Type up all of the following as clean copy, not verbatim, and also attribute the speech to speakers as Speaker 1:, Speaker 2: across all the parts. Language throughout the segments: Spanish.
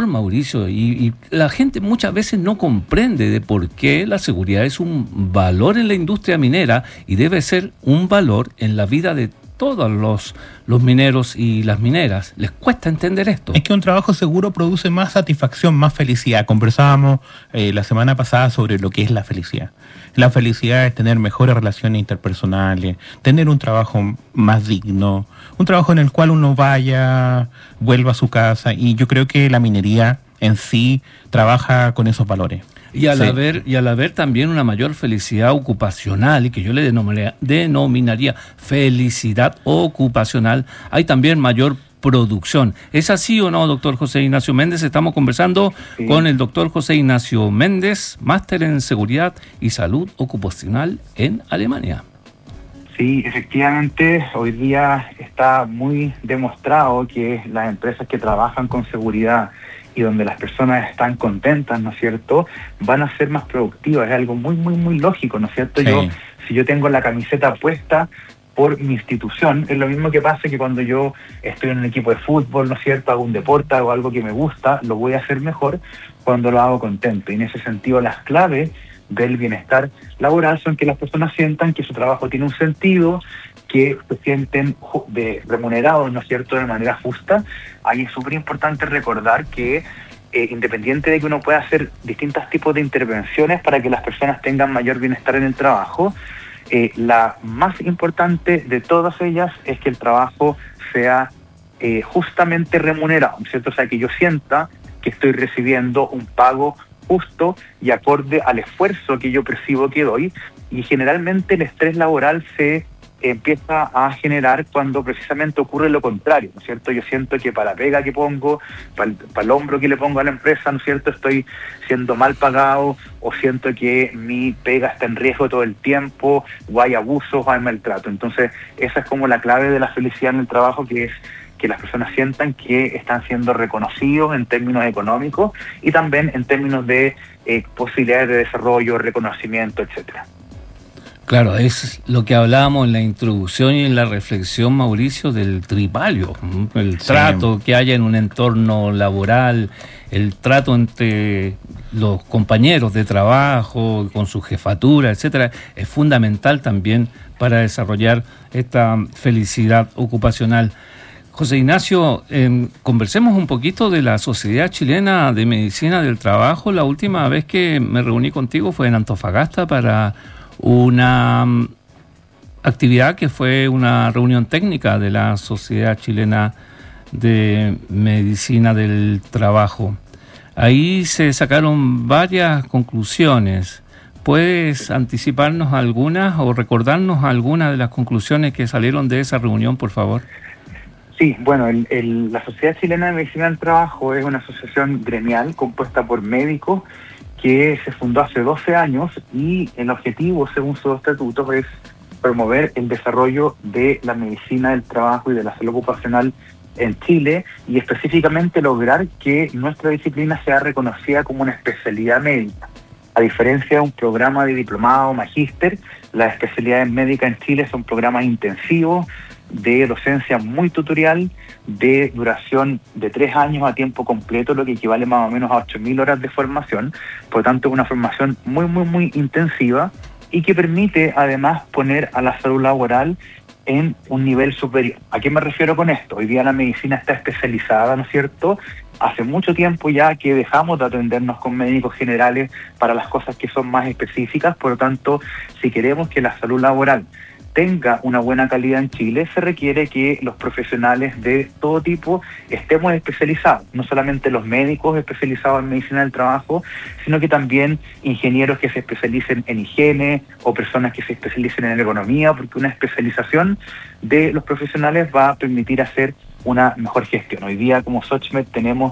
Speaker 1: valor, Mauricio, y la gente muchas veces no comprende de por qué la seguridad es un valor en la industria minera y debe ser un valor en la vida de todos los mineros y las mineras. Les cuesta entender esto.
Speaker 2: Es que un trabajo seguro produce más satisfacción, más felicidad. Conversábamos la semana pasada sobre lo que es la felicidad. La felicidad es tener mejores relaciones interpersonales, tener un trabajo más digno, un trabajo en el cual uno vaya, vuelva a su casa, y yo creo que la minería en sí trabaja con esos valores.
Speaker 1: Y al haber también una mayor felicidad ocupacional, y que yo le denominaría felicidad ocupacional, hay también mayor producción. ¿Es así o no, doctor José Ignacio Méndez? Estamos conversando con el doctor José Ignacio Méndez, máster en Seguridad y Salud Ocupacional en Alemania.
Speaker 3: Sí, efectivamente, hoy día está muy demostrado que las empresas que trabajan con seguridad y donde las personas están contentas, ¿no es cierto?, van a ser más productivas. Es algo muy, muy, muy lógico, ¿no es cierto? Sí. Si yo tengo la camiseta puesta por mi institución, es lo mismo que pasa que cuando yo estoy en un equipo de fútbol, ¿no es cierto?, hago un deporte, hago algo que me gusta, lo voy a hacer mejor cuando lo hago contento. Y en ese sentido, las claves del bienestar laboral son que las personas sientan que su trabajo tiene un sentido, que se sienten remunerados, ¿no es cierto?, de manera justa. Ahí es súper importante recordar que independiente de que uno pueda hacer distintos tipos de intervenciones para que las personas tengan mayor bienestar en el trabajo, la más importante de todas ellas es que el trabajo sea justamente remunerado, ¿no es cierto? O sea, que yo sienta que estoy recibiendo un pago justo y acorde al esfuerzo que yo percibo que doy, y generalmente el estrés laboral se empieza a generar cuando precisamente ocurre lo contrario, ¿no es cierto? Yo siento que para la pega que pongo, para el hombro que le pongo a la empresa, ¿no es cierto?, estoy siendo mal pagado, o siento que mi pega está en riesgo todo el tiempo, o hay abusos, o hay maltrato. Entonces, esa es como la clave de la felicidad en el trabajo, que es que las personas sientan que están siendo reconocidos en términos económicos y también en términos de posibilidades de desarrollo, reconocimiento, etcétera.
Speaker 1: Claro, es lo que hablábamos en la introducción y en la reflexión, Mauricio, del tripalio, el trato que haya en un entorno laboral, el trato entre los compañeros de trabajo, con su jefatura, etcétera, es fundamental también para desarrollar esta felicidad ocupacional. José Ignacio, conversemos un poquito de la Sociedad Chilena de Medicina del Trabajo. La última vez que me reuní contigo fue en Antofagasta para una actividad que fue una reunión técnica de la Sociedad Chilena de Medicina del Trabajo. Ahí se sacaron varias conclusiones. ¿Puedes anticiparnos algunas o recordarnos algunas de las conclusiones que salieron de esa reunión, por favor?
Speaker 3: Sí, bueno, la Sociedad Chilena de Medicina del Trabajo es una asociación gremial compuesta por médicos que se fundó hace 12 años, y el objetivo, según sus estatutos, es promover el desarrollo de la medicina del trabajo y de la salud ocupacional en Chile, y específicamente lograr que nuestra disciplina sea reconocida como una especialidad médica. A diferencia de un programa de diplomado o magíster, las especialidades médicas en Chile son programas intensivos, de docencia muy tutorial, de duración de 3 años a tiempo completo, lo que equivale más o menos a 8.000 horas de formación. Por lo tanto, es una formación muy, muy, muy intensiva, y que permite además poner a la salud laboral en un nivel superior. ¿A qué me refiero con esto? Hoy día la medicina está especializada, ¿no es cierto? Hace mucho tiempo ya que dejamos de atendernos con médicos generales para las cosas que son más específicas. Por lo tanto, si queremos que la salud laboral tenga una buena calidad en Chile, se requiere que los profesionales de todo tipo estemos especializados, no solamente los médicos especializados en medicina del trabajo, sino que también ingenieros que se especialicen en higiene, o personas que se especialicen en ergonomía, porque una especialización de los profesionales va a permitir hacer una mejor gestión. Hoy día, como Sochmed, tenemos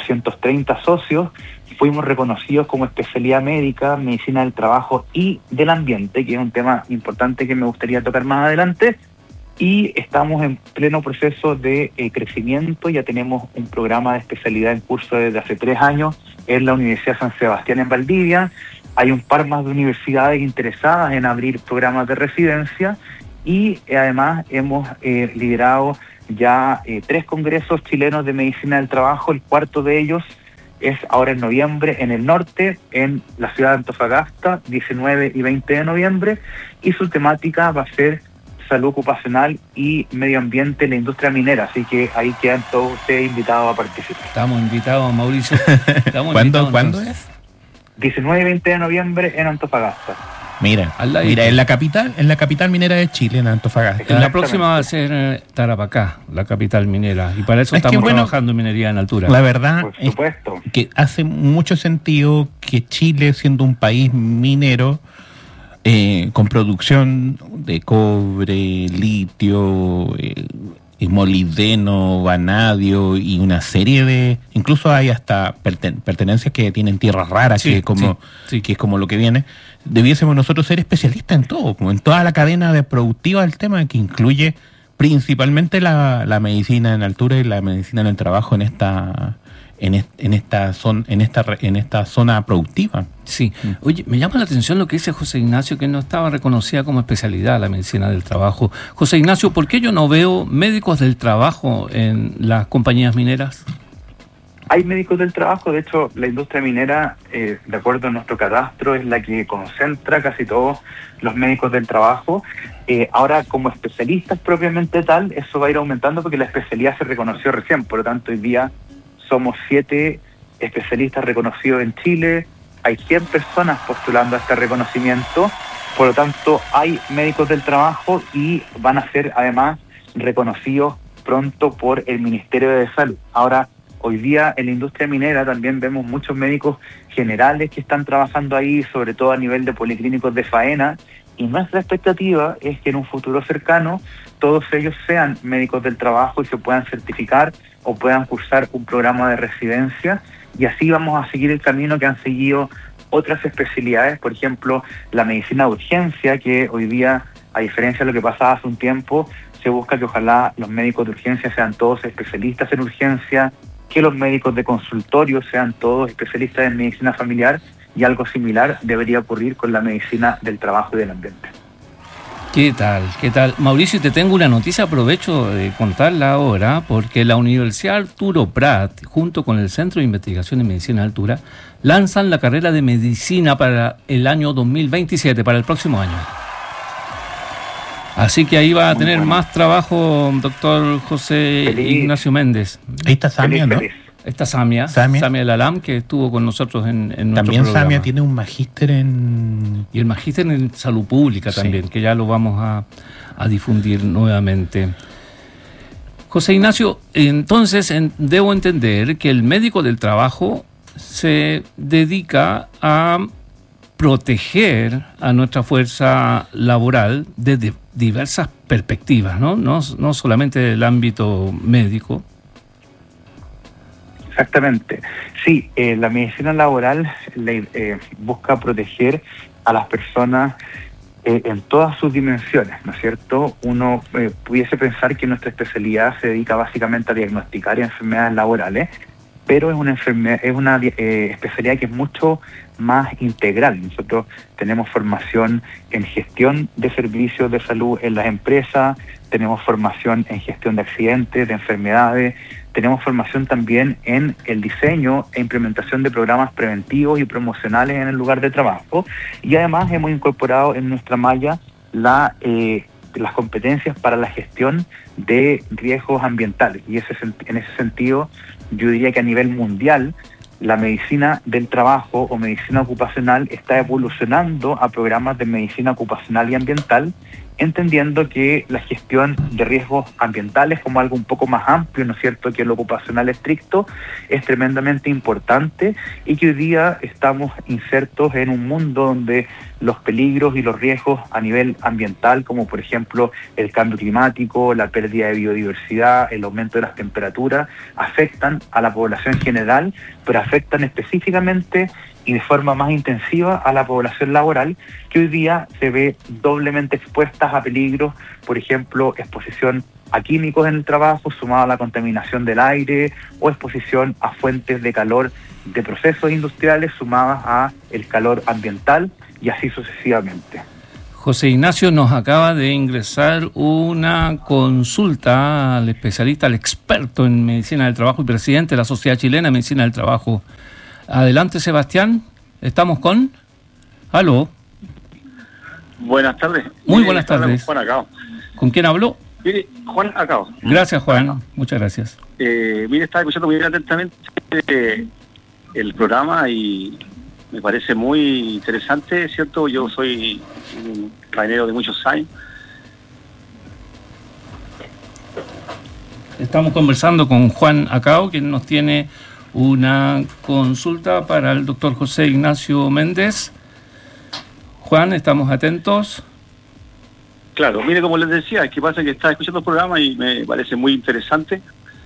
Speaker 3: 230 socios. Fuimos reconocidos como especialidad médica, medicina del trabajo y del ambiente, que es un tema importante que me gustaría tocar más adelante, y estamos en pleno proceso de crecimiento. Ya tenemos un programa de especialidad en curso desde hace 3 años en la Universidad San Sebastián en Valdivia. Hay un par más de universidades interesadas en abrir programas de residencia, y además hemos liderado ya 3 congresos chilenos de medicina del trabajo. El cuarto de ellos es ahora en noviembre en el norte, en la ciudad de Antofagasta, 19 y 20 de noviembre, y su temática va a ser salud ocupacional y medio ambiente en la industria minera, así que ahí quedan todos ustedes invitados a participar.
Speaker 1: Estamos invitados, Mauricio.
Speaker 2: ¿Cuándo es?
Speaker 3: 19 y 20 de noviembre en Antofagasta.
Speaker 2: Mira, en la capital minera de Chile, en Antofagasta.
Speaker 1: En la próxima va a ser Tarapacá, la capital minera, y para eso estamos trabajando en minería en altura.
Speaker 2: La verdad
Speaker 3: por supuesto,
Speaker 2: es que hace mucho sentido que Chile, siendo un país minero, con producción de cobre, litio, molibdeno, vanadio y una serie de... Incluso hay hasta pertenencias que tienen tierras raras, que es como lo que viene. Debiésemos nosotros ser especialistas en todo, como en toda la cadena productiva del tema, que incluye principalmente la medicina en altura y la medicina en el trabajo en esta zona productiva.
Speaker 1: Sí. Oye, me llama la atención lo que dice José Ignacio, que no estaba reconocida como especialidad la medicina del trabajo. José Ignacio, ¿por qué yo no veo médicos del trabajo en las compañías mineras?
Speaker 3: Hay médicos del trabajo, de hecho la industria minera, de acuerdo a nuestro cadastro, es la que concentra casi todos los médicos del trabajo. Ahora, como especialistas propiamente tal, eso va a ir aumentando porque la especialidad se reconoció recién, por lo tanto hoy día somos 7 especialistas reconocidos en Chile, hay 100 personas postulando a este reconocimiento, por lo tanto hay médicos del trabajo y van a ser además reconocidos pronto por el Ministerio de Salud. Ahora, hoy día en la industria minera también vemos muchos médicos generales que están trabajando ahí, sobre todo a nivel de policlínicos de faena, y nuestra expectativa es que en un futuro cercano todos ellos sean médicos del trabajo y se puedan certificar o puedan cursar un programa de residencia, y así vamos a seguir el camino que han seguido otras especialidades, por ejemplo la medicina de urgencia, que hoy día, a diferencia de lo que pasaba hace un tiempo, se busca que ojalá los médicos de urgencia sean todos especialistas en urgencia, que los médicos de consultorio sean todos especialistas en medicina familiar, y algo similar debería ocurrir con la medicina del trabajo y del ambiente.
Speaker 1: ¿Qué tal? ¿Qué tal? Mauricio, te tengo una noticia, aprovecho de contarla ahora, porque la Universidad Arturo Prat, junto con el Centro de Investigación en Medicina de Altura, lanzan la carrera de medicina para el año 2027, para el próximo año. Así que ahí va a tener más trabajo, doctor José Ignacio Méndez.
Speaker 2: Ahí está Samia, ¿no?
Speaker 1: Está Samia de la LAM, que estuvo con nosotros en nuestro
Speaker 2: también
Speaker 1: programa.
Speaker 2: Samia tiene un magíster en...
Speaker 1: Y el magíster en salud pública también, que ya lo vamos a difundir nuevamente. José Ignacio, entonces debo entender que el médico del trabajo se dedica a proteger a nuestra fuerza laboral desde diversas perspectivas, ¿no? No solamente del ámbito médico.
Speaker 3: Exactamente. Sí, la medicina laboral busca proteger a las personas en todas sus dimensiones, ¿no es cierto? Uno pudiese pensar que nuestra especialidad se dedica básicamente a diagnosticar enfermedades laborales, pero es una especialidad que es mucho más integral. Nosotros tenemos formación en gestión de servicios de salud en las empresas, tenemos formación en gestión de accidentes, de enfermedades, tenemos formación también en el diseño e implementación de programas preventivos y promocionales en el lugar de trabajo, y además hemos incorporado en nuestra malla las competencias para la gestión de riesgos ambientales, y en ese sentido yo diría que a nivel mundial la medicina del trabajo o medicina ocupacional está evolucionando a programas de medicina ocupacional y ambiental, entendiendo que la gestión de riesgos ambientales como algo un poco más amplio, ¿no es cierto?, que lo ocupacional estricto, es tremendamente importante, y que hoy día estamos insertos en un mundo donde los peligros y los riesgos a nivel ambiental, como por ejemplo el cambio climático, la pérdida de biodiversidad, el aumento de las temperaturas, afectan a la población en general, pero afectan específicamente y de forma más intensiva a la población laboral, que hoy día se ve doblemente expuestas a peligros, por ejemplo, exposición a químicos en el trabajo, sumado a la contaminación del aire, o exposición a fuentes de calor de procesos industriales, sumadas a el calor ambiental, y así sucesivamente.
Speaker 1: José Ignacio, nos acaba de ingresar una consulta al especialista, al experto en medicina del trabajo y presidente de la Sociedad Chilena de Medicina del Trabajo. Adelante, Sebastián. ¿Estamos con? ¿Aló?
Speaker 4: Buenas tardes.
Speaker 1: Muy buenas tardes.
Speaker 4: Juan Acao.
Speaker 1: ¿Con quién habló?
Speaker 4: Mire, Juan Acao.
Speaker 1: Gracias, Juan. Muchas gracias.
Speaker 4: Mire, estaba escuchando muy atentamente el programa y me parece muy interesante, ¿cierto? Yo soy un carabinero de muchos años.
Speaker 1: Estamos conversando con Juan Acao, quien nos tiene una consulta para el doctor José Ignacio Méndez. Juan, estamos atentos.
Speaker 4: Claro, mire, como les decía, es que pasa que estaba escuchando el programa y me parece muy interesante.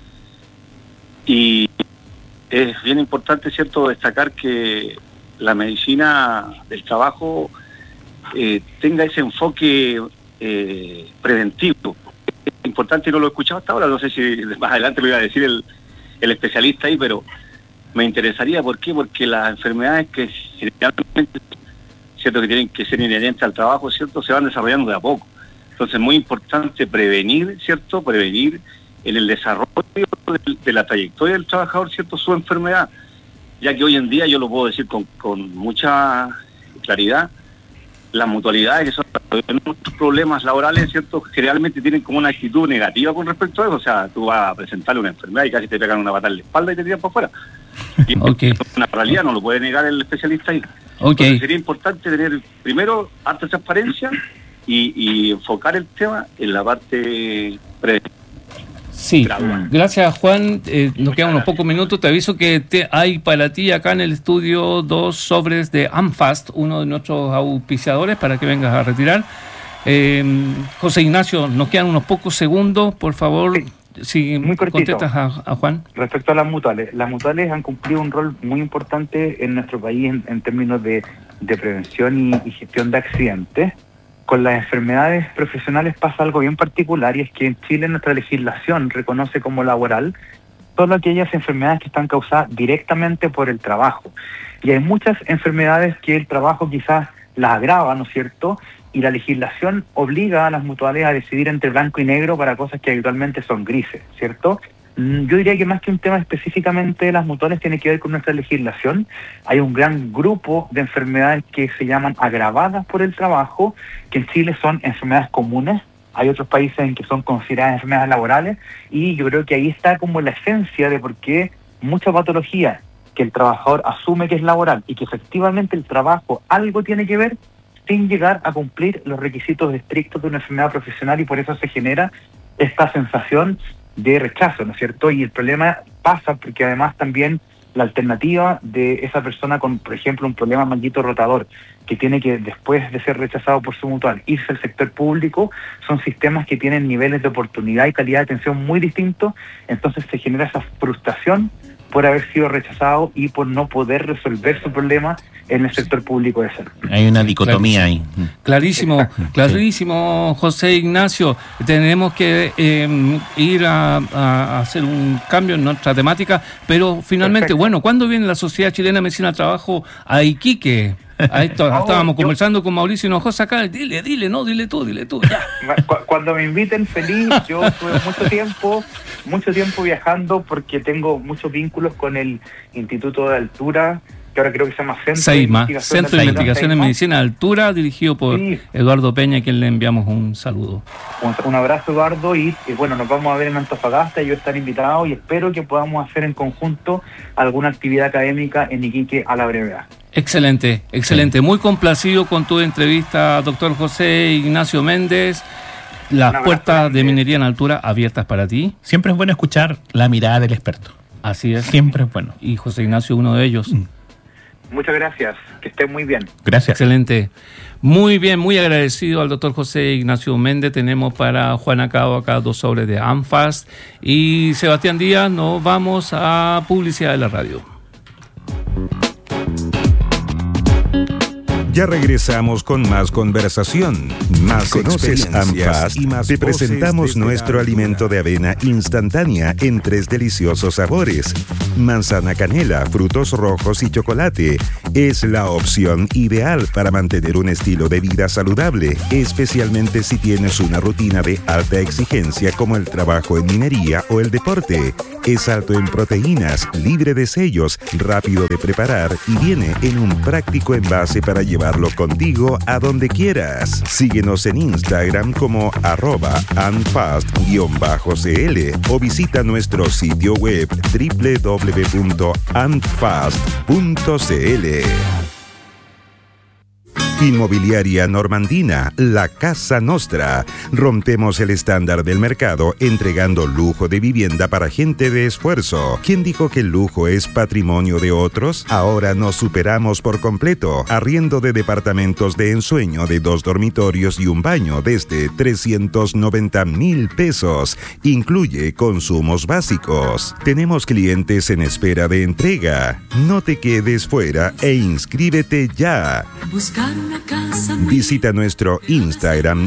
Speaker 4: Y es bien importante, ¿cierto?, destacar que la medicina del trabajo tenga ese enfoque preventivo. Es importante, no lo he escuchado hasta ahora, no sé si más adelante lo iba a decir el especialista ahí, pero me interesaría. ¿Por qué? Porque las enfermedades que generalmente, ¿cierto?, que tienen que ser inherentes al trabajo, ¿cierto?, se van desarrollando de a poco. Entonces es muy importante prevenir, ¿cierto?, prevenir en el desarrollo de la trayectoria del trabajador, ¿cierto?, su enfermedad, ya que hoy en día, yo lo puedo decir con mucha claridad, las mutualidades que son muchos problemas laborales, ¿cierto?, generalmente tienen como una actitud negativa con respecto a eso. O sea, tú vas a presentarle una enfermedad y casi te pegan una patada en la espalda y te tiran para afuera. Y es una realidad, no lo puede negar el especialista ahí. Entonces sería importante tener primero harta transparencia y enfocar el tema en la parte preventiva.
Speaker 1: Sí, gracias, Juan. Nos quedan unos pocos minutos. Te aviso que hay para ti acá en el estudio 2 sobres de AmFast, uno de nuestros auspiciadores, para que vengas a retirar. José Ignacio, nos quedan unos pocos segundos, por favor. Si contestas a Juan.
Speaker 3: Respecto a las mutuales han cumplido un rol muy importante en nuestro país en términos de prevención y gestión de accidentes. Con las enfermedades profesionales pasa algo bien particular, y es que en Chile nuestra legislación reconoce como laboral solo aquellas enfermedades que están causadas directamente por el trabajo. Y hay muchas enfermedades que el trabajo quizás las agrava, ¿no es cierto? Y la legislación obliga a las mutuales a decidir entre blanco y negro para cosas que habitualmente son grises, ¿cierto? Yo diría que más que un tema específicamente de las mutuales tiene que ver con nuestra legislación. Hay un gran grupo de enfermedades que se llaman agravadas por el trabajo, que en Chile son enfermedades comunes. Hay otros países en que son consideradas enfermedades laborales, y yo creo que ahí está como la esencia de por qué mucha patología que el trabajador asume que es laboral y que efectivamente el trabajo algo tiene que ver, sin llegar a cumplir los requisitos estrictos de una enfermedad profesional, y por eso se genera esta sensación de rechazo, ¿no es cierto? Y el problema pasa porque además también la alternativa de esa persona con, por ejemplo, un problema manguito rotador, que tiene que, después de ser rechazado por su mutual, irse al sector público, son sistemas que tienen niveles de oportunidad y calidad de atención muy distintos. Entonces se genera esa frustración por haber sido rechazado y por no poder resolver su problema en el sector público de salud.
Speaker 2: Hay una dicotomía ahí.
Speaker 1: Clarísimo, clarísimo, José Ignacio. Tenemos que ir a hacer un cambio en nuestra temática, pero finalmente, perfecto. Bueno, ¿cuándo viene la Sociedad Chilena de Medicina del Trabajo a Iquique? Ahí estábamos conversando con Mauricio Hinojosa acá. Dile tú, ya.
Speaker 3: Cuando me inviten, feliz. Yo tuve mucho tiempo viajando, porque tengo muchos vínculos con el Instituto de Altura, que ahora creo que se llama
Speaker 1: Centro de Investigación en Medicina de Altura, dirigido por Eduardo Peña, a quien le enviamos un saludo.
Speaker 3: Un abrazo, Eduardo, y bueno, nos vamos a ver en Antofagasta. Yo estaré invitado y espero que podamos hacer en conjunto alguna actividad académica en Iquique a la brevedad.
Speaker 1: Excelente. Muy complacido con tu entrevista, doctor José Ignacio Méndez. Las puertas de Minería en Altura abiertas para ti.
Speaker 2: Siempre es bueno escuchar la mirada del experto.
Speaker 1: Así es.
Speaker 2: Siempre es bueno.
Speaker 1: Y José Ignacio, uno de ellos.
Speaker 3: Muchas gracias, que estén muy bien.
Speaker 2: Gracias.
Speaker 1: Excelente. Muy bien, muy agradecido al doctor José Ignacio Méndez. Tenemos para Juan Acao acá 2 sobres de AmFast. Y Sebastián Díaz, nos vamos a publicidad de la radio.
Speaker 5: Ya regresamos con más conversación, más experiencias y más. Te presentamos nuestro alimento de avena instantánea en 3 deliciosos sabores: manzana canela, frutos rojos y chocolate. Es la opción ideal para mantener un estilo de vida saludable, especialmente si tienes una rutina de alta exigencia como el trabajo en minería o el deporte. Es alto en proteínas, libre de sellos, rápido de preparar y viene en un práctico envase para llevarlo contigo a donde quieras. Síguenos en Instagram como @andfast_cl o visita nuestro sitio web www.andfast.cl. Inmobiliaria Normandina, la Casa Nostra. Rompemos el estándar del mercado entregando lujo de vivienda para gente de esfuerzo. ¿Quién dijo que el lujo es patrimonio de otros? Ahora nos superamos por completo. Arriendo de departamentos de ensueño de 2 dormitorios y un baño desde 390,000 pesos. Incluye consumos básicos. Tenemos clientes en espera de entrega. No te quedes fuera e inscríbete ya. Visita nuestro Instagram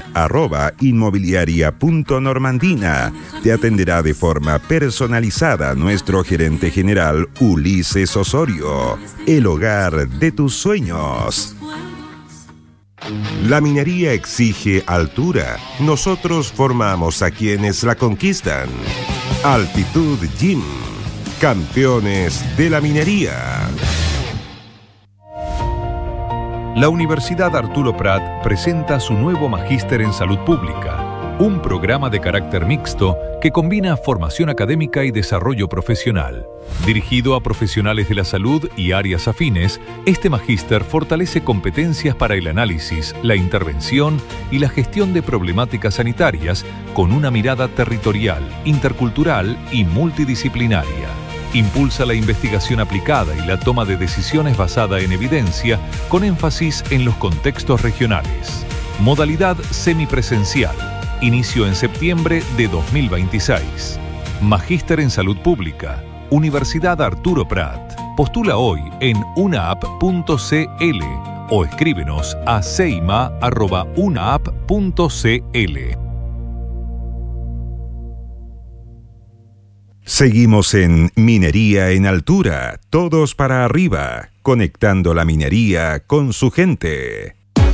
Speaker 5: @inmobiliaria.normandina. Te atenderá de forma personalizada nuestro gerente general Ulises Osorio. El hogar de tus sueños. La minería exige altura. Nosotros formamos a quienes la conquistan. Altitud Gym. Campeones de la minería.
Speaker 6: La Universidad Arturo Prat presenta su nuevo Magíster en Salud Pública, un programa de carácter mixto que combina formación académica y desarrollo profesional. Dirigido a profesionales de la salud y áreas afines, este magíster fortalece competencias para el análisis, la intervención y la gestión de problemáticas sanitarias con una mirada territorial, intercultural y multidisciplinaria. Impulsa la investigación aplicada y la toma de decisiones basada en evidencia, con énfasis en los contextos regionales. Modalidad semipresencial. Inicio en septiembre de 2026. Magíster en Salud Pública. Universidad Arturo Prat. Postula hoy en unap.cl o escríbenos a seima@unap.cl.
Speaker 5: Seguimos en Minería en Altura, todos para arriba, conectando la minería con su gente.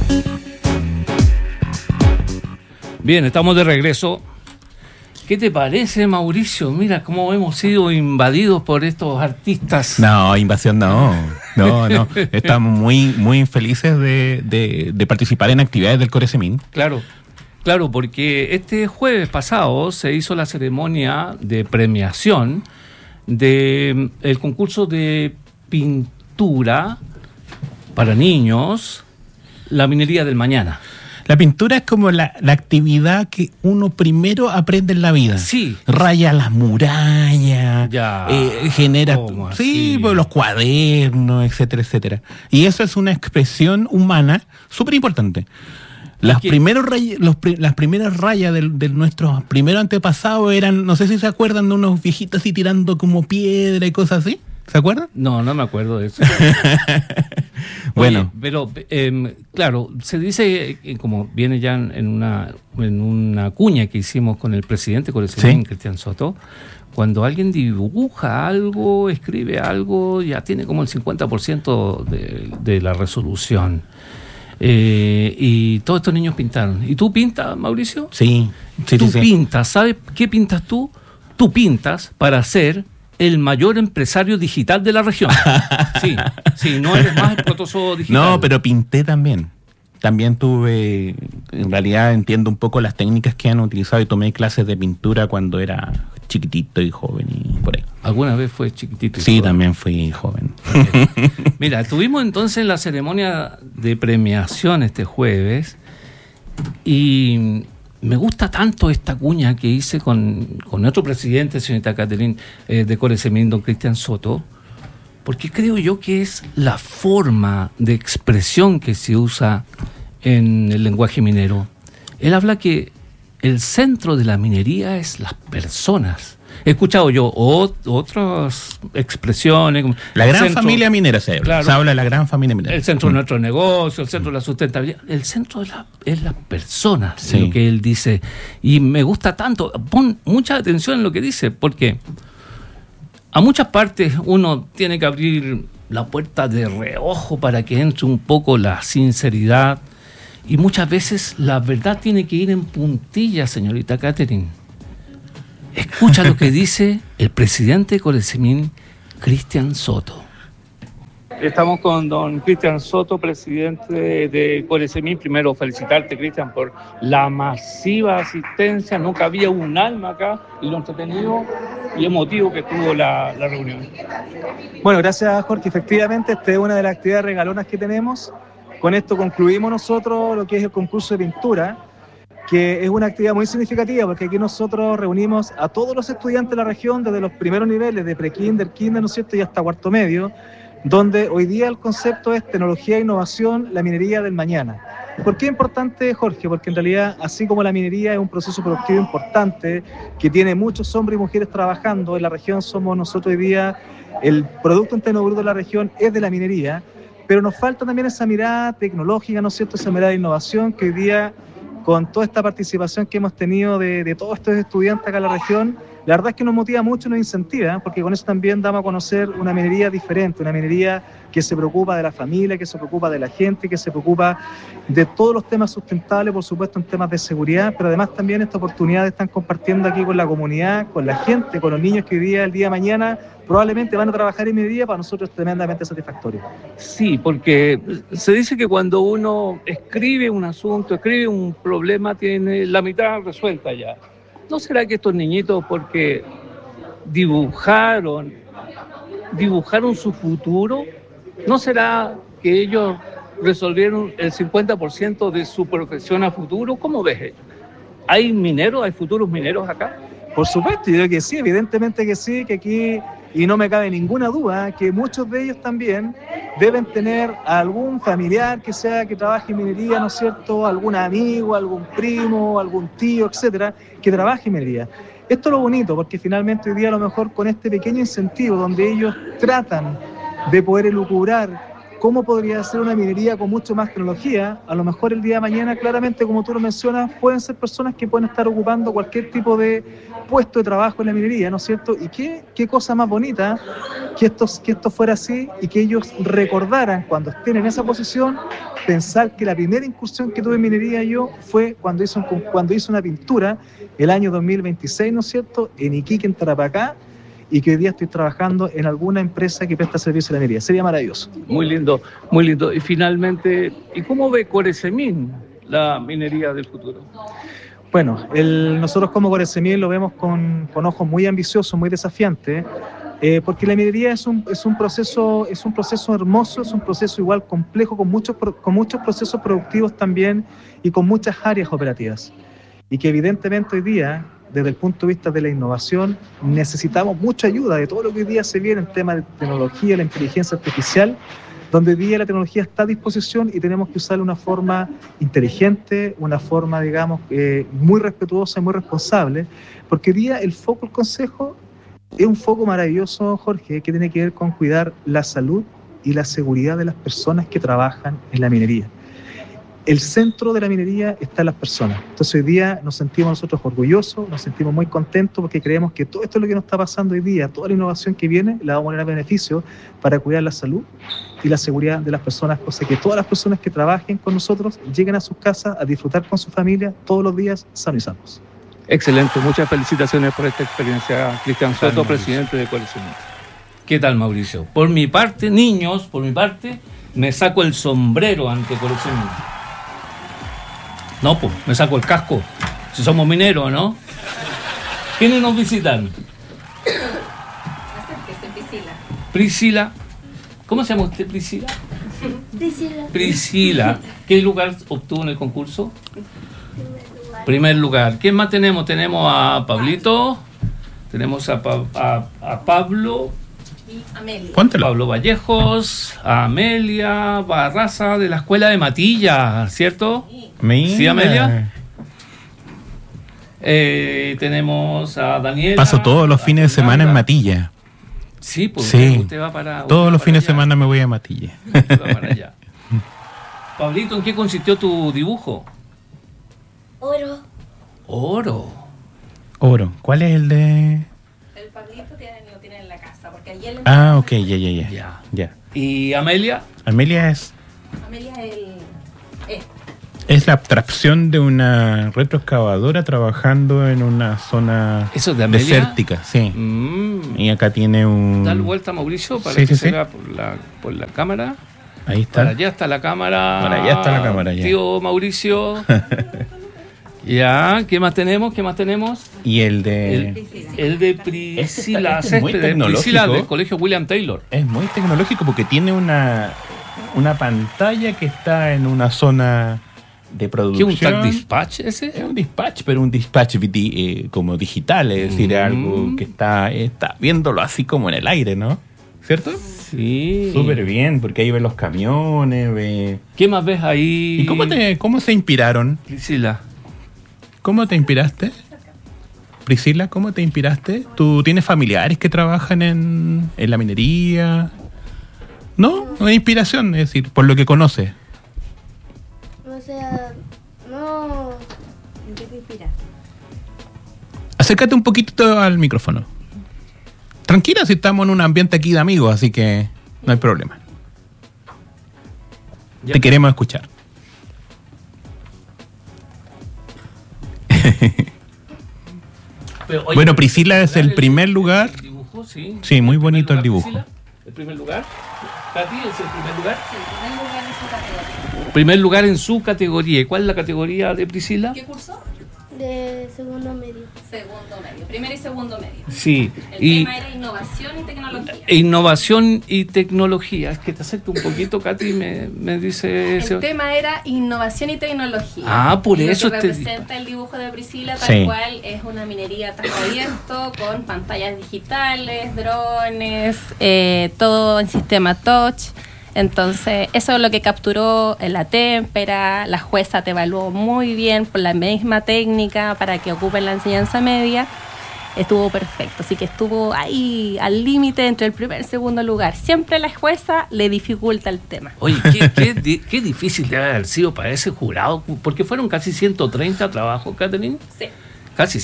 Speaker 1: Bien, estamos de regreso. ¿Qué te parece, Mauricio? Mira cómo hemos sido invadidos por estos artistas.
Speaker 2: No, invasión no. Estamos muy felices de participar en actividades del Coresemin.
Speaker 1: Claro, porque este jueves pasado se hizo la ceremonia de premiación del concurso de pintura para niños, la minería del mañana.
Speaker 2: La pintura es como la actividad que uno primero aprende en la vida.
Speaker 1: Sí.
Speaker 2: Raya las murallas, genera pues, los cuadernos, etcétera, etcétera. Y eso es una expresión humana súper importante. Las primeras rayas de nuestros primeros antepasados eran, no sé si se acuerdan, de unos viejitos así tirando como piedra y cosas así. ¿Se acuerdan?
Speaker 1: No me acuerdo de eso.
Speaker 2: Bueno.
Speaker 1: Oye, pero claro, se dice, como viene ya en una cuña que hicimos con el presidente Coresemin, Cristian Soto, cuando alguien dibuja algo, escribe algo, ya tiene como el 50% de la resolución. Y todos estos niños pintaron. ¿Y tú pintas, Mauricio?
Speaker 2: Sí.
Speaker 1: Tú pintas. ¿Sabes qué pintas tú? Tú pintas para ser el mayor empresario digital de la región. Sí, no eres más exitoso digital.
Speaker 2: No, pero pinté también. También tuve, en realidad entiendo un poco las técnicas que han utilizado y tomé clases de pintura cuando era chiquitito y joven y por ahí.
Speaker 1: ¿Alguna vez fue chiquitito?
Speaker 2: Sí, joven? También fui joven.
Speaker 1: Mira, estuvimos entonces en la ceremonia de premiación este jueves y me gusta tanto esta cuña que hice con nuestro presidente, señorita Catherine, de Coresemin, don Cristian Soto, porque creo yo que es la forma de expresión que se usa en el lenguaje minero. Él habla que el centro de la minería es las personas. He escuchado yo otras expresiones. Como
Speaker 2: la gran familia minera se habla.
Speaker 1: Claro,
Speaker 2: se habla de la gran familia minera.
Speaker 1: El centro de nuestro negocio, el centro de la sustentabilidad. El centro es las personas, lo que él dice. Y me gusta tanto. Pon mucha atención en lo que dice, porque a muchas partes uno tiene que abrir la puerta de reojo para que entre un poco la sinceridad. Y muchas veces la verdad tiene que ir en puntillas, señorita Catherine. Escucha lo que dice el presidente de Corecemín, Cristian Soto. Estamos con don Cristian Soto, presidente de Corecemín. Primero, felicitarte, Cristian, por la masiva asistencia. Nunca había un alma acá y lo entretenido y emotivo que tuvo la reunión.
Speaker 7: Bueno, gracias, Jorge. Efectivamente, esta es una de las actividades regalonas que tenemos. Con esto concluimos nosotros lo que es el concurso de pintura, que es una actividad muy significativa porque aquí nosotros reunimos a todos los estudiantes de la región desde los primeros niveles, de pre-kinder, kinder, ¿no es cierto?, y hasta cuarto medio, donde hoy día el concepto es tecnología e innovación, la minería del mañana. ¿Por qué es importante, Jorge? Porque en realidad, así como la minería es un proceso productivo importante, que tiene muchos hombres y mujeres trabajando, en la región somos nosotros hoy día, el Producto Interno Bruto de la región es de la minería, pero nos falta también esa mirada tecnológica, ¿no es cierto?, esa mirada de innovación que hoy día, con toda esta participación que hemos tenido de todos estos estudiantes acá en la región, la verdad es que nos motiva mucho, nos incentiva, porque con eso también damos a conocer una minería diferente, una minería que se preocupa de la familia, que se preocupa de la gente, que se preocupa de todos los temas sustentables, por supuesto en temas de seguridad, pero además también esta oportunidad de estar compartiendo aquí con la comunidad, con la gente, con los niños que hoy día, el día de mañana, probablemente van a trabajar en minería, para nosotros es tremendamente satisfactorio.
Speaker 1: Sí, porque se dice que cuando uno escribe un asunto, escribe un problema, tiene la mitad resuelta ya. ¿No será que estos niñitos, porque dibujaron su futuro, no será que ellos resolvieron el 50% de su profesión a futuro? ¿Cómo ves ello? ¿Hay mineros, hay futuros mineros acá?
Speaker 7: Por supuesto, yo creo que sí, evidentemente que sí, que aquí, y no me cabe ninguna duda, que muchos de ellos también deben tener a algún familiar que trabaje en minería, ¿no es cierto?, algún amigo, algún primo, algún tío, etcétera, que trabaje en minería. Esto es lo bonito, porque finalmente hoy día a lo mejor con este pequeño incentivo donde ellos tratan de poder elucubrar cómo podría ser una minería con mucho más tecnología, a lo mejor el día de mañana, claramente, como tú lo mencionas, pueden ser personas que pueden estar ocupando cualquier tipo de puesto de trabajo en la minería, ¿no es cierto? Y qué cosa más bonita que esto fuera así y que ellos recordaran cuando estén en esa posición, pensar que la primera incursión que tuve en minería yo fue cuando hice una pintura el año 2026, ¿no es cierto?, en Iquique, en Tarapacá, y que hoy día estoy trabajando en alguna empresa que presta servicio a la minería. Sería maravilloso.
Speaker 1: Muy lindo, muy lindo. Y finalmente, ¿y cómo ve Corecemín la minería del futuro?
Speaker 7: Bueno, nosotros como Corecemín lo vemos con ojos muy ambiciosos, muy desafiantes, porque la minería es un proceso hermoso, es un proceso igual complejo, con muchos procesos productivos también y con muchas áreas operativas. Y que evidentemente hoy día, desde el punto de vista de la innovación, necesitamos mucha ayuda de todo lo que hoy día se viene en temas de tecnología, la inteligencia artificial, donde hoy día la tecnología está a disposición y tenemos que usarla de una forma inteligente, una forma, digamos, muy respetuosa y muy responsable, porque hoy día el foco del Consejo es un foco maravilloso, Jorge, que tiene que ver con cuidar la salud y la seguridad de las personas que trabajan en la minería. El centro de la minería está en las personas. Entonces hoy día nos sentimos nosotros orgullosos, nos sentimos muy contentos porque creemos que todo esto es lo que nos está pasando hoy día, toda la innovación que viene la vamos a poner a beneficio para cuidar la salud y la seguridad de las personas, cosa que todas las personas que trabajen con nosotros lleguen a sus casas a disfrutar con su familia todos los días sanos y sanos.
Speaker 1: Excelente, muchas felicitaciones por esta experiencia, Cristian Soto, presidente de Corecemín. ¿Qué tal, Mauricio? Por mi parte, niños, me saco el sombrero ante Corecemín. No, pues, me saco el casco. Si somos mineros, ¿no? ¿Quiénes nos visitan? Priscila. ¿Cómo se llama usted, Priscila? Priscila. ¿Qué lugar obtuvo en el concurso? Primer lugar. ¿Quién más tenemos? Tenemos a Pablito. Tenemos a Pablo.
Speaker 8: Y Amelia.
Speaker 2: Póntelo.
Speaker 1: Pablo Vallejos, a Amelia Barraza de la escuela de Matilla, ¿cierto?
Speaker 2: Mira.
Speaker 1: Sí, Amelia. Tenemos a Daniela.
Speaker 2: Paso todos los fines de semana en Matilla.
Speaker 1: Sí, pues
Speaker 2: sí.
Speaker 1: Usted va para...
Speaker 2: Todos los fines de
Speaker 1: allá.
Speaker 2: semana me voy a Matilla.
Speaker 1: Usted va para allá. Pablito, ¿en qué consistió tu dibujo? Oro.
Speaker 2: ¿Cuál es el de...?
Speaker 8: El Pablito lo tiene en la casa, porque ayer...
Speaker 2: Ah, ok, ya.
Speaker 1: ¿Y Amelia?
Speaker 2: Amelia es
Speaker 8: el
Speaker 2: la abstracción de una retroexcavadora trabajando en una zona
Speaker 1: ¿Eso de Amelia?
Speaker 2: desértica, sí. Y acá tiene un...
Speaker 1: Dale vuelta, Mauricio, para
Speaker 2: Sí,
Speaker 1: que
Speaker 2: sí,
Speaker 1: se
Speaker 2: sí.
Speaker 1: vea por la cámara.
Speaker 2: Ahí está.
Speaker 1: Para allá está la cámara.
Speaker 2: Para allá está la cámara, ya.
Speaker 1: Tío Mauricio. Ya, ¿qué más tenemos?
Speaker 2: Y el de...
Speaker 1: El de Priscila
Speaker 2: Este es muy
Speaker 1: Céspedes,
Speaker 2: tecnológico.
Speaker 1: Priscila del Colegio William Taylor.
Speaker 2: Es muy tecnológico porque tiene una pantalla que está en una zona de
Speaker 1: ¿Qué
Speaker 2: producción.
Speaker 1: un tag dispatch ese?
Speaker 2: Es un dispatch, pero un dispatch como digital, es decir, algo que está viéndolo así como en el aire, ¿no? ¿Cierto?
Speaker 1: Sí.
Speaker 2: Súper bien, porque ahí ve los camiones, ve...
Speaker 1: ¿Qué más ves ahí?
Speaker 2: ¿Y cómo se inspiraron?
Speaker 1: Priscila.
Speaker 2: ¿Cómo te inspiraste? Priscila, ¿cómo te inspiraste? ¿Tú tienes familiares que trabajan en la minería? ¿No? Una inspiración, es decir, por lo que conoces.
Speaker 8: O sea, no... ¿En qué te inspiras?
Speaker 2: Acércate un poquito al micrófono. Tranquila, si estamos en un ambiente aquí de amigos, así que no hay problema.
Speaker 1: Ya.
Speaker 2: Te queremos escuchar.
Speaker 1: Pero, oye,
Speaker 2: Bueno, Priscila es el primer lugar.
Speaker 1: El dibujo, sí.
Speaker 2: Sí, muy bonito el
Speaker 1: ¿Primer lugar,
Speaker 2: dibujo.
Speaker 1: Priscila? ¿El primer lugar? ¿Katy es el primer lugar?
Speaker 8: Sí, en lugar de su categoría.
Speaker 1: Primer lugar en su categoría. ¿Y cuál es la categoría de Priscila?
Speaker 9: ¿Qué curso?
Speaker 8: De segundo medio.
Speaker 9: Segundo medio. Primero y segundo medio.
Speaker 1: Sí.
Speaker 9: El
Speaker 1: Y
Speaker 9: tema era innovación y tecnología.
Speaker 1: innovación y tecnología. Es que te acerco un poquito, Katy, me dice ese...
Speaker 9: El tema era innovación y tecnología.
Speaker 1: Ah, por
Speaker 9: Y
Speaker 1: eso
Speaker 9: lo que
Speaker 1: te-
Speaker 9: representa el dibujo de Priscila tal
Speaker 2: Sí.
Speaker 9: cual es una minería a trazo abierto con pantallas digitales, drones, todo en sistema touch. Entonces, eso es lo que capturó en la témpera. La jueza te evaluó muy bien por la misma técnica para que ocupen la enseñanza media. Estuvo perfecto, así que estuvo ahí al límite entre el primer y el segundo lugar. Siempre la jueza le dificulta el tema.
Speaker 1: Oye, qué difícil debe haber sido para ese jurado, porque fueron casi 130 trabajos, Catherine.
Speaker 9: Sí.
Speaker 1: Casi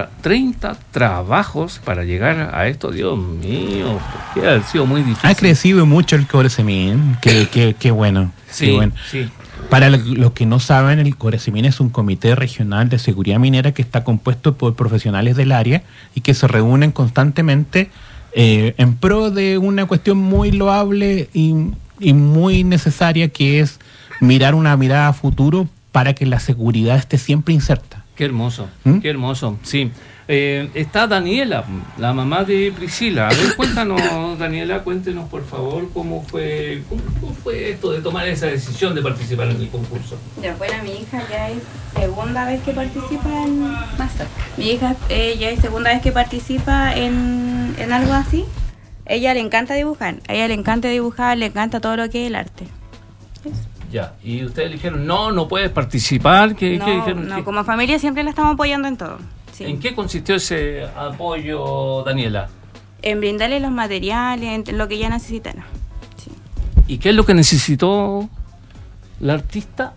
Speaker 1: 130 trabajos para llegar a esto, Dios mío, que debe haber sido muy difícil.
Speaker 2: Ha crecido mucho el Coresemin. Qué bueno.
Speaker 1: Sí,
Speaker 2: Qué bueno.
Speaker 1: sí.
Speaker 2: Para los que no saben, el Coresemin es un comité regional de seguridad minera que está compuesto por profesionales del área y que se reúnen constantemente en pro de una cuestión muy loable y muy necesaria, que es una mirada a futuro para que la seguridad esté siempre inserta.
Speaker 1: Qué hermoso,
Speaker 2: ¿Mm?
Speaker 1: qué hermoso, sí. Está Daniela, la mamá de Priscila. A ver, cuéntanos, Daniela, cuéntenos por favor cómo fue esto de tomar esa decisión de participar en el concurso.
Speaker 10: Ya, bueno, mi hija ya es segunda vez que participa en... Más cerca. Mi hija ya es segunda vez que participa en algo así. Ella le encanta dibujar, le encanta todo lo que es el arte.
Speaker 1: Ya, y ustedes dijeron, no puedes participar. ¿Qué dijeron?
Speaker 10: No, como familia siempre la estamos apoyando en todo. Sí.
Speaker 1: ¿En qué consistió ese apoyo, Daniela?
Speaker 10: En brindarle los materiales, en lo que ella necesita. Sí.
Speaker 1: ¿Y qué es lo que necesitó la artista?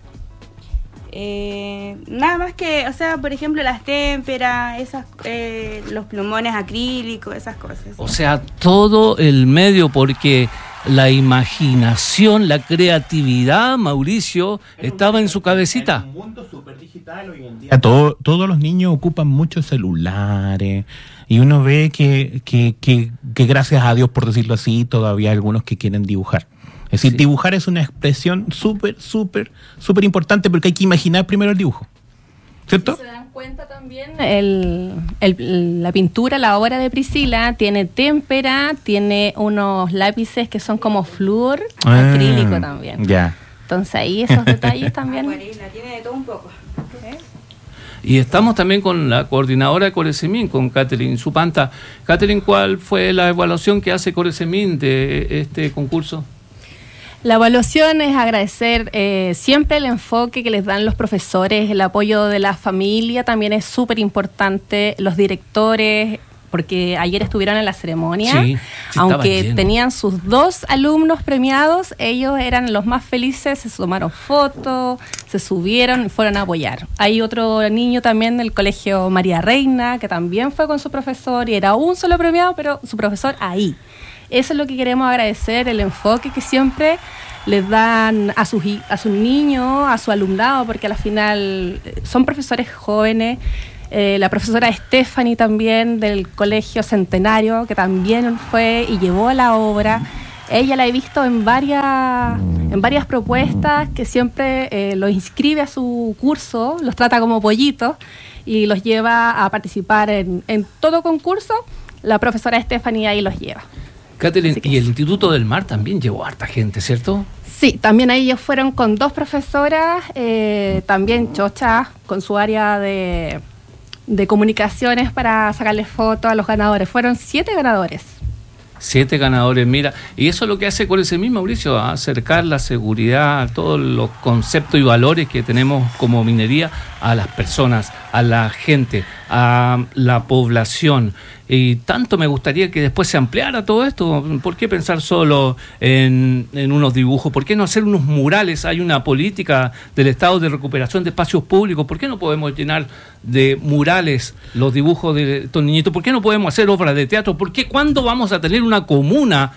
Speaker 10: Nada más que, o sea, por ejemplo, las témperas, los plumones acrílicos, esas cosas.
Speaker 1: O sea, todo el medio, porque la imaginación, la creatividad, Mauricio, estaba en su cabecita.
Speaker 2: En un mundo súper digital hoy en día. Todos los niños ocupan muchos celulares y uno ve que gracias a Dios, por decirlo así, todavía hay algunos que quieren dibujar. Es decir,
Speaker 1: Sí.
Speaker 2: dibujar es una expresión súper importante, porque hay que imaginar primero el dibujo. ¿Cierto?
Speaker 9: Se dan cuenta también la pintura, la obra de Priscila tiene témpera, tiene unos lápices que son como flúor, acrílico también.
Speaker 2: Ya.
Speaker 9: Entonces ahí esos detalles también.
Speaker 10: Acuarela, tiene de todo un poco.
Speaker 1: Y estamos también con la coordinadora de Coresemin, con Catherine Supanta. Catherine, ¿cuál fue la evaluación que hace Coresemin de este concurso?
Speaker 9: La evaluación es agradecer siempre el enfoque que les dan los profesores, el apoyo de la familia también es súper importante, los directores, porque ayer estuvieron en la ceremonia,
Speaker 1: Sí, estaba
Speaker 9: aunque
Speaker 1: lleno.
Speaker 9: tenían sus 2 alumnos premiados, ellos eran los más felices, se tomaron fotos, se subieron y fueron a apoyar. Hay otro niño también del colegio María Reina, que también fue con su profesor y era un solo premiado, pero su profesor ahí. eso es lo que queremos agradecer, el enfoque que siempre les dan a sus niños, a su alumnado, porque al final son profesores jóvenes. La profesora Stephanie también del Colegio Centenario, que también fue y llevó la obra. Ella la he visto en varias propuestas, que siempre los inscribe a su curso, los trata como pollitos y los lleva a participar en todo concurso. La profesora Stephanie ahí los lleva.
Speaker 1: Catherine, y el Instituto del Mar también llevó harta gente, ¿cierto?
Speaker 9: Sí, también ahí ellos fueron con 2 profesoras, también chocha, con su área de comunicaciones para sacarles fotos a los ganadores. Fueron 7 ganadores.
Speaker 1: 7 ganadores, mira, y eso es lo que hace Corecemín, Mauricio, acercar la seguridad, todos los conceptos y valores que tenemos como minería a las personas, a la gente, a la población. Y tanto me gustaría que después se ampliara todo esto. ¿Por qué pensar solo en unos dibujos? ¿Por qué no hacer unos murales? Hay una política del Estado de recuperación de espacios públicos. ¿Por qué no podemos llenar de murales los dibujos de estos niñitos? ¿Por qué no podemos hacer obras de teatro? ¿Por qué cuándo vamos a tener una comuna,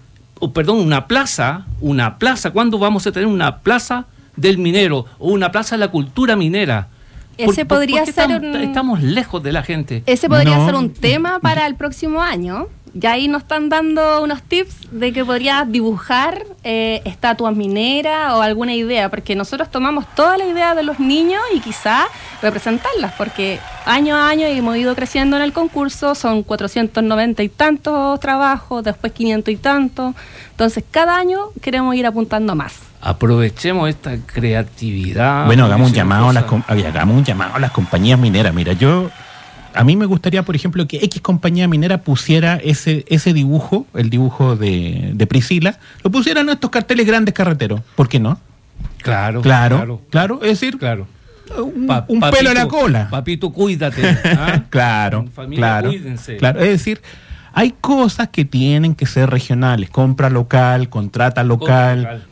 Speaker 1: una plaza? ¿Cuándo vamos a tener una plaza del minero o una plaza de la cultura minera?
Speaker 9: Ese podría ser
Speaker 1: estamos lejos de la gente.
Speaker 9: Ese podría ser un tema para el próximo año. Ya ahí nos están dando unos tips de que podrías dibujar estatuas mineras o alguna idea, porque nosotros tomamos toda la idea de los niños y quizás representarlas, porque año a año hemos ido creciendo en el concurso, son 490 y tantos trabajos, después 500 y tantos, entonces cada año queremos ir apuntando más.
Speaker 1: Aprovechemos esta creatividad.
Speaker 2: Bueno, hagamos un llamado a las compañías mineras. Mira, a mí me gustaría, por ejemplo, que X compañía minera pusiera ese dibujo, el dibujo de Priscila, lo pusieran en estos carteles grandes carreteros. ¿Por qué no? Claro. Es decir, un pelo en la cola.
Speaker 1: Papito, cuídate. ¿Ah?
Speaker 2: Claro.
Speaker 1: Cuídense.
Speaker 2: Claro. Es decir, hay cosas que tienen que ser regionales. Compra local, contrata local.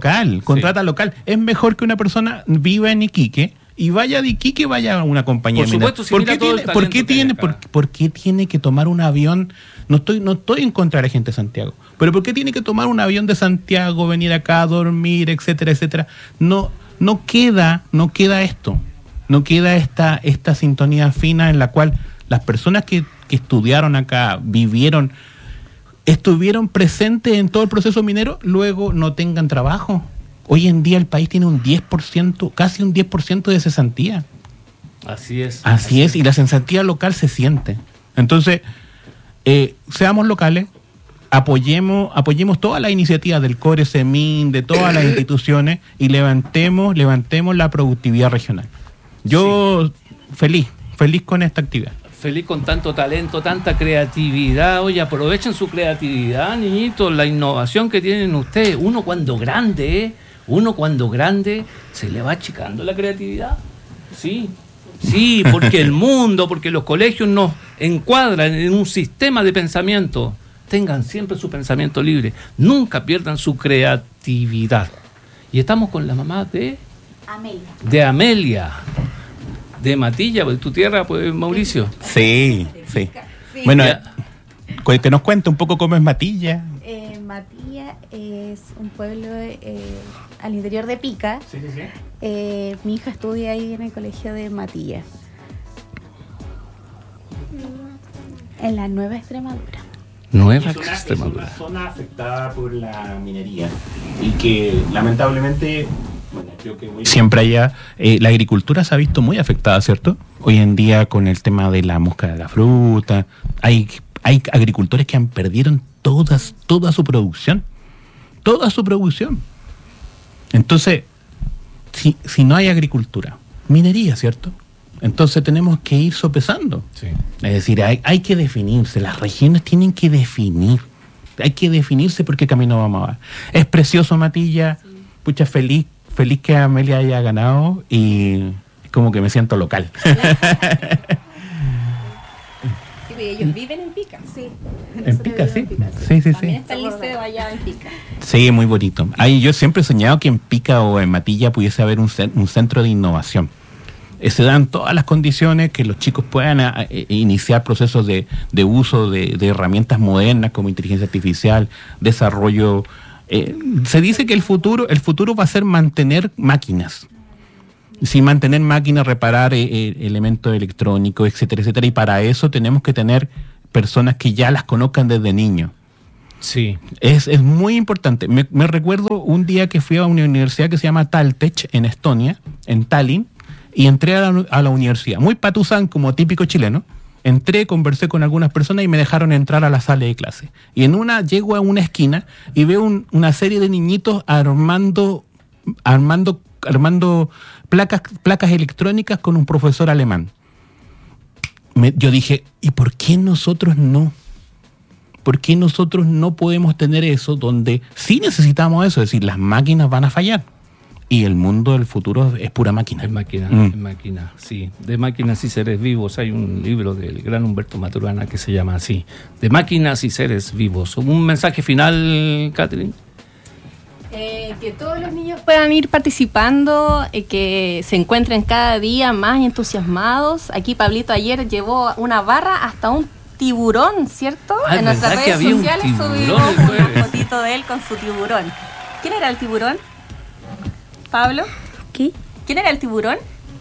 Speaker 2: Es mejor que una persona viva en Iquique y vaya de Iquique, vaya a una compañía minera.
Speaker 1: Por supuesto,
Speaker 2: ¿Por qué tiene que tomar un avión? No estoy en contra de la gente de Santiago, pero ¿por qué tiene que tomar un avión de Santiago, venir acá a dormir, etcétera, etcétera? No queda esto. No queda esta sintonía fina en la cual las personas que estudiaron acá, estuvieron presentes en todo el proceso minero, luego no tengan trabajo. Hoy en día el país tiene un 10%, casi un 10% de cesantía.
Speaker 1: Así es,
Speaker 2: y la cesantía local se siente. Entonces, seamos locales, apoyemos todas las iniciativas del Corecemín, de todas las instituciones, y levantemos la productividad regional. Yo feliz con esta actividad.
Speaker 1: Feliz con tanto talento, tanta creatividad. Oye, aprovechen su creatividad, niñitos, la innovación que tienen ustedes. Uno cuando grande se le va achicando la creatividad. Sí, porque el mundo, porque los colegios nos encuadran en un sistema de pensamiento. Tengan siempre su pensamiento libre. Nunca pierdan su creatividad. Y estamos con la mamá de Amelia. De Matilla, de tu tierra, pues, Mauricio.
Speaker 2: Sí. Bueno, que nos cuente un poco cómo es Matilla.
Speaker 10: Matilla es un pueblo al interior de Pica. Sí. Mi hija estudia ahí en el colegio de Matilla. En la Nueva Extremadura.
Speaker 2: Es una zona afectada por la minería y que lamentablemente... Bueno, creo que siempre haya... la agricultura se ha visto muy afectada, ¿cierto? Hoy en día con el tema de la mosca de la fruta, hay agricultores que perdieron toda su producción. Entonces, si no hay agricultura, minería, ¿cierto? Entonces tenemos que ir sopesando. Sí. Es decir, hay que definirse, las regiones tienen que definir. Hay que definirse por qué camino vamos a dar. Es precioso Matilla, pucha, feliz que Amelia haya ganado y como que me siento local.
Speaker 9: Sí, ellos viven en Pica. Sí.
Speaker 2: ¿En Pica, sí? Sí.
Speaker 9: También está el liceo allá en Pica.
Speaker 2: Sí, muy bonito. Yo siempre he soñado que en Pica o en Matilla pudiese haber un centro de innovación. se dan todas las condiciones que los chicos puedan iniciar procesos de uso de herramientas modernas como inteligencia artificial, desarrollo. Se dice que el futuro va a ser mantener máquinas. Sí, mantener máquinas, reparar elementos electrónicos, etcétera, etcétera. Y para eso tenemos que tener personas que ya las conozcan desde niños.
Speaker 1: Sí.
Speaker 2: Es muy importante. Me recuerdo un día que fui a una universidad que se llama Taltech en Estonia, en Tallinn, y entré a la universidad. Muy patuzán, como típico chileno. Entré, conversé con algunas personas y me dejaron entrar a la sala de clase. Y llego a una esquina y veo una serie de niñitos armando placas electrónicas con un profesor alemán. Yo dije, ¿y por qué nosotros no? ¿Por qué nosotros no podemos tener eso donde sí necesitamos eso? Es decir, las máquinas van a fallar y el mundo del futuro es pura máquina.
Speaker 1: Es máquina, sí. De máquinas y seres vivos. Hay un libro del gran Humberto Maturana que se llama así, De máquinas y seres vivos. ¿Un mensaje final, Catherine?
Speaker 9: Que todos los niños puedan ir participando, que se encuentren cada día más entusiasmados. Aquí Pablito ayer llevó una barra hasta un tiburón, ¿cierto? En nuestras redes sociales subimos una fotito de él con su tiburón. ¿Quién era el tiburón? ¿Pablo?
Speaker 8: ¿Qué?
Speaker 9: ¿Quién era el tiburón?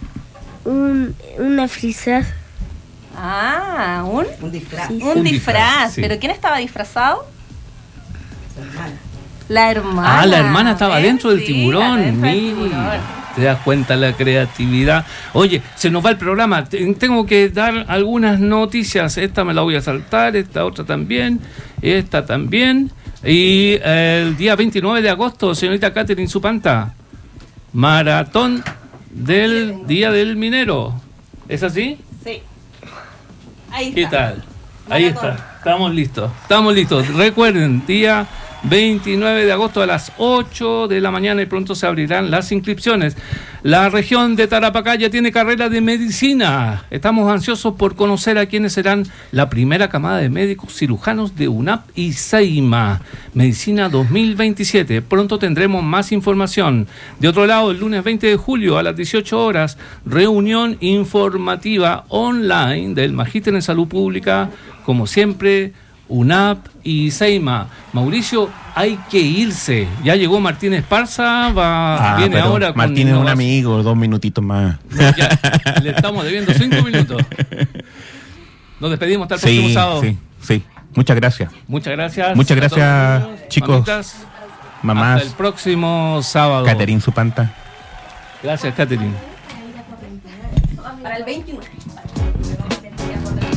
Speaker 8: Una disfraz.
Speaker 9: Ah, un
Speaker 11: disfraz.
Speaker 9: Sí. Un disfraz. Sí. ¿Pero quién estaba disfrazado?
Speaker 11: Su hermana.
Speaker 9: La hermana.
Speaker 1: La hermana estaba dentro del tiburón. Mira, te das cuenta la creatividad. Oye, se nos va el programa. Tengo que dar algunas noticias. Esta me la voy a saltar, esta otra también, esta también. Y el día 29 de agosto, señorita Catherine Supanta, maratón del Día del Minero. ¿Es así?
Speaker 9: Sí. Ahí está.
Speaker 1: ¿Qué tal? Ahí está. Estamos listos. Recuerden, día 29 de agosto a las 8 de la mañana y pronto se abrirán las inscripciones. La región de Tarapacá ya tiene carrera de medicina. Estamos ansiosos por conocer a quienes serán la primera camada de médicos cirujanos de UNAP y SEIMA. Medicina 2027. Pronto tendremos más información. De otro lado, el lunes 20 de julio a las 18 horas, reunión informativa online del Magíster en Salud Pública, como siempre, UNAP y SEIMA. Mauricio, hay que irse. Ya llegó Martín Esparza, viene ahora con...
Speaker 2: Martín es un amigo, 2 minutitos más.
Speaker 1: Ya, le estamos debiendo 5 minutos. Nos despedimos hasta el próximo sábado.
Speaker 2: Sí. Muchas gracias.
Speaker 1: Muchas gracias,
Speaker 2: chicos.
Speaker 1: Mamitas, mamás. Hasta el próximo sábado.
Speaker 2: Catherine Supanta.
Speaker 1: Gracias, Catherine.
Speaker 9: Para el 21.